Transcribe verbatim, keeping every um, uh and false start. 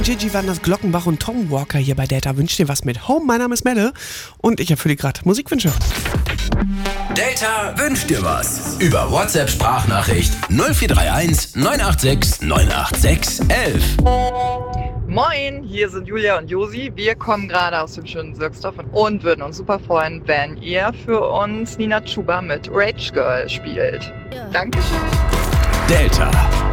Gigi waren das Glockenbach und Tom Walker hier bei Delta Wünscht dir was mit Home. Mein Name ist Melle und ich erfülle gerade Musikwünsche. Delta wünscht dir was. Über WhatsApp-Sprachnachricht null vier drei eins neun acht sechs neun acht sechs eins eins. Moin, hier sind Julia und Josi. Wir kommen gerade aus dem schönen Sirksdorf und würden uns super freuen, wenn ihr für uns Nina Chuba mit Rage Girl spielt. Ja. Dankeschön. Delta.